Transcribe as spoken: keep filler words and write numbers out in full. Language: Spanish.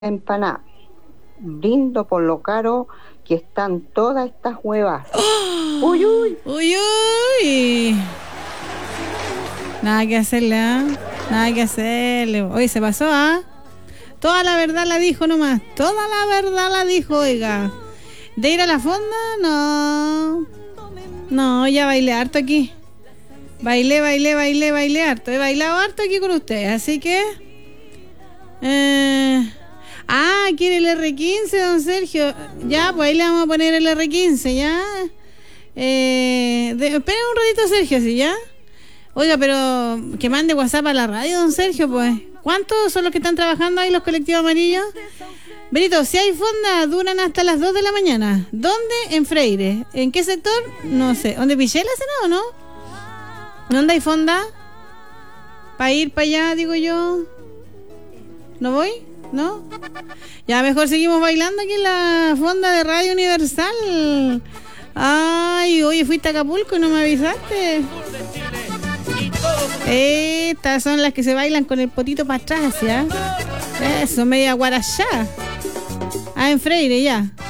Empanada. Brindo por lo caro que están todas estas huevas. ¡Oh! Uy, uy. Uy, uy. Nada que hacerle, ¿ah? ¿eh? Nada que hacerle. Oye, se pasó, ¿ah? ¿eh? Toda la verdad la dijo nomás. Toda la verdad la dijo, oiga. ¿De ir a la fonda? No. No, ya bailé harto aquí. Bailé, bailé, bailé, bailé harto. He bailado harto aquí con ustedes, así que... Eh... Ah, quiere el erre quince, don Sergio. Ya, pues ahí le vamos a poner el erre quince, ¿ya? Eh, de, espera un ratito, Sergio, ¿sí, ya? Oiga, pero que mande WhatsApp a la radio, don Sergio, pues. ¿Cuántos son los que están trabajando ahí, los colectivos amarillos? Benito, si hay fonda, duran hasta las dos de la mañana. ¿Dónde? En Freire. ¿En qué sector? No sé. ¿Dónde Pichela será o no? ¿Dónde hay fonda? ¿Para ir para allá, digo yo? ¿No voy? ¿No? Ya mejor seguimos bailando aquí en la fonda de Radio Universal. Ay, oye, fuiste a Acapulco y no me avisaste. Estas son las que se bailan con el potito para atrás, ¿ya? Eso, media guarachá. Ah, en Freire, ya.